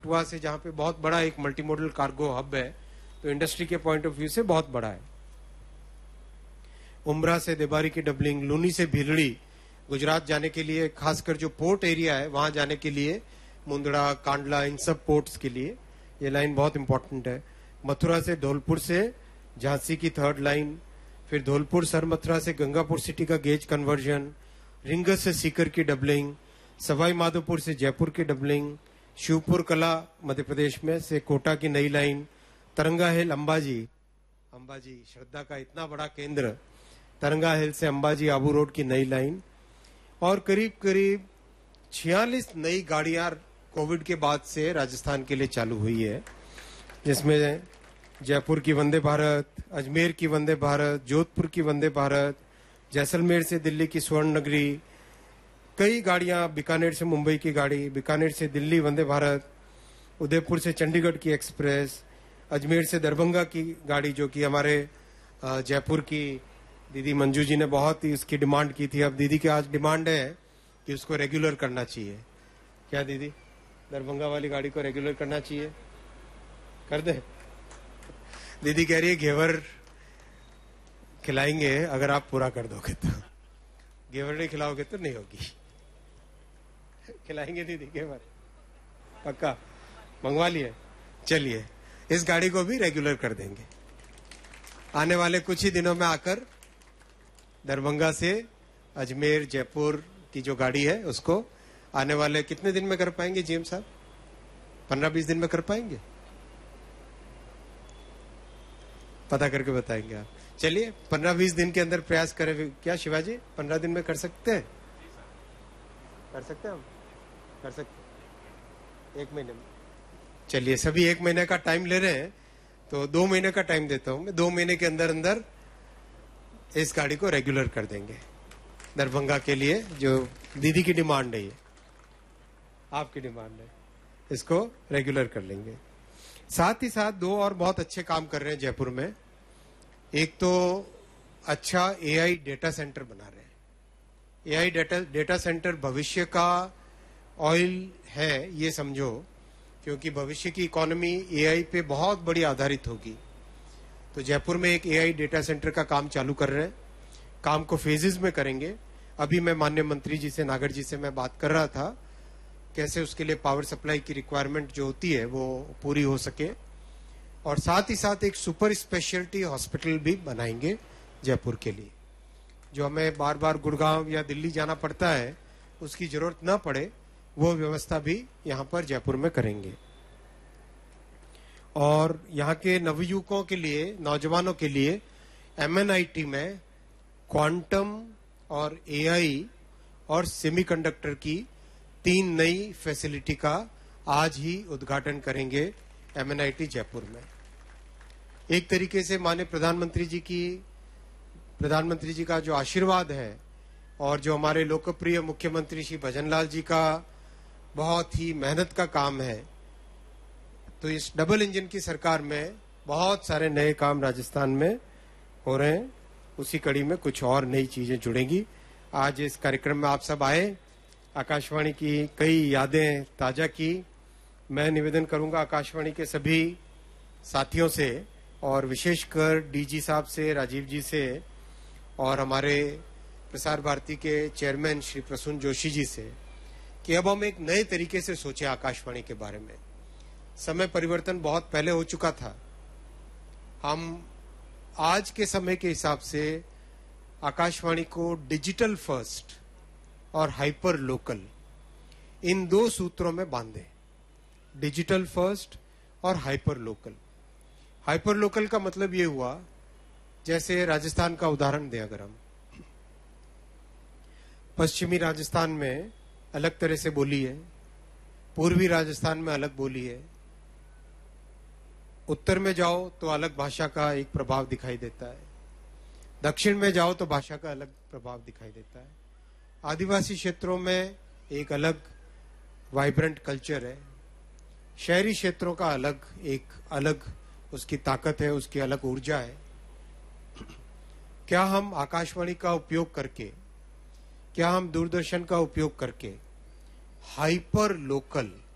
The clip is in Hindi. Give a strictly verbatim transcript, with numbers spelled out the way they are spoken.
टुआ से जहां पे बहुत बड़ा एक मल्टी मॉडल कार्गो हब है, तो इंडस्ट्री के पॉइंट ऑफ व्यू से बहुत बड़ा है। उमरा से देबारी की डबलिंग, लूनी से भीलड़ी, गुजरात जाने के लिए खासकर जो पोर्ट एरिया है वहां जाने के लिए मुंद्रा, कांडला, इन सब पोर्ट्स के लिए ये लाइन बहुत इंपॉर्टेंट है। मथुरा से धौलपुर से झांसी की थर्ड लाइन, फिर धौलपुर सरमथुरा से गंगापुर सिटी का गेज कन्वर्जन, रिंगस से सीकर की डबलिंग, सवाई माधोपुर से जयपुर की डबलिंग, शिवपुर कला मध्य प्रदेश में से कोटा की नई लाइन, तरंगा हिल अंबाजी, अंबाजी श्रद्धा का इतना बड़ा केंद्र, तरंगा हिल से अंबाजी आबू रोड की नई लाइन, और करीब करीब छियालीस नई गाड़ियां कोविड के बाद से राजस्थान के लिए चालू हुई है, जिसमें जयपुर की वंदे भारत, अजमेर की वंदे भारत, जोधपुर की वंदे भारत, जैसलमेर से दिल्ली की स्वर्ण नगरी, कई गाड़ियां, बीकानेर से मुंबई की गाड़ी, बीकानेर से दिल्ली वंदे भारत, उदयपुर से चंडीगढ़ की एक्सप्रेस, अजमेर से दरभंगा की गाड़ी जो कि हमारे जयपुर की दीदी मंजू जी ने बहुत ही उसकी डिमांड की थी। अब दीदी की आज डिमांड है कि उसको रेगुलर करना चाहिए। क्या दीदी, दरभंगा वाली गाड़ी को रेगुलर करना चाहिए? कर दे। दीदी कह रही है घेवर खिलाएंगे अगर आप पूरा कर दोगे तो। घेवर नहीं खिलाओगे तो नहीं होगी। खिलाएंगे दीदी घेवर, पक्का मंगवा लिए। चलिए, इस गाड़ी को भी रेगुलर कर देंगे। आने वाले कुछ ही दिनों में आकर दरभंगा से अजमेर, जयपुर की जो गाड़ी है उसको आने वाले कितने दिन में कर पाएंगे जीएम साहब? पंद्रह बीस दिन में कर पाएंगे? पता करके बताएंगे आप। चलिए, पंद्रह बीस दिन के अंदर प्रयास करें। क्या शिवाजी, पंद्रह दिन में कर सकते हैं? कर सकते हैं हम? कर सकते एक महीने में? चलिए, सभी एक महीने का टाइम ले रहे हैं तो दो महीने का टाइम देता हूं मैं। दो महीने के अंदर अंदर इस गाड़ी को रेगुलर कर देंगे दरभंगा के लिए, जो दीदी की डिमांड है, ये आपकी डिमांड है, इसको रेगुलर कर लेंगे। साथ ही साथ दो और बहुत अच्छे काम कर रहे हैं जयपुर में। एक तो अच्छा एआई डेटा सेंटर बना रहे हैं। एआई डेटा डेटा सेंटर भविष्य का ऑयल है, ये समझो, क्योंकि भविष्य की इकोनॉमी एआई पे बहुत बड़ी आधारित होगी। तो जयपुर में एक एआई डेटा सेंटर का काम चालू कर रहे हैं। काम को फेजेस में करेंगे। अभी मैं माननीय मंत्री जी से, नागर जी से मैं बात कर रहा था कैसे उसके लिए पावर सप्लाई की रिक्वायरमेंट जो होती है वो पूरी हो सके, और साथ ही साथ एक सुपर स्पेशलिटी हॉस्पिटल भी बनाएंगे जयपुर के लिए। जो हमें बार बार गुड़गांव या दिल्ली जाना पड़ता है, उसकी जरूरत न पड़े, वो व्यवस्था भी यहाँ पर जयपुर में करेंगे। और यहाँ के नवयुवकों के लिए, नौजवानों के लिए एमएनआईटी में क्वांटम और एआई और सेमीकंडक्टर की तीन नई फैसिलिटी का आज ही उद्घाटन करेंगे एमएनआईटी जयपुर में। एक तरीके से माननीय प्रधानमंत्री जी की प्रधानमंत्री जी का जो आशीर्वाद है और जो हमारे लोकप्रिय मुख्यमंत्री श्री भजनलाल जी का बहुत ही मेहनत का काम है, तो इस डबल इंजन की सरकार में बहुत सारे नए काम राजस्थान में हो रहे हैं। उसी कड़ी में कुछ और नई चीजें जुड़ेंगी। आज इस कार्यक्रम में आप सब आए, आकाशवाणी की कई यादें ताजा की। मैं निवेदन करूंगा आकाशवाणी के सभी साथियों से और विशेषकर डीजी साहब से, राजीव जी से, और हमारे प्रसार भारती के चेयरमैन श्री प्रसून जोशी जी से कि अब हम एक नए तरीके से सोचें आकाशवाणी के बारे में। समय परिवर्तन बहुत पहले हो चुका था। हम आज के समय के हिसाब से आकाशवाणी को डिजिटल फर्स्ट और हाइपर लोकल, इन दो सूत्रों में बांधे। डिजिटल फर्स्ट और हाइपर लोकल। हाइपर लोकल का मतलब ये हुआ, जैसे राजस्थान का उदाहरण दें अगर हम, पश्चिमी राजस्थान में अलग तरह से बोली है, पूर्वी राजस्थान में अलग बोली है, उत्तर में जाओ तो अलग भाषा का एक प्रभाव दिखाई देता है, दक्षिण में जाओ तो भाषा का अलग प्रभाव दिखाई देता है, आदिवासी क्षेत्रों में एक अलग वाइब्रेंट कल्चर है, शहरी क्षेत्रों का अलग एक अलग उसकी ताकत है, उसकी अलग ऊर्जा है। क्या हम आकाशवाणी का उपयोग करके, क्या हम दूरदर्शन का उपयोग करके हाइपर लोकल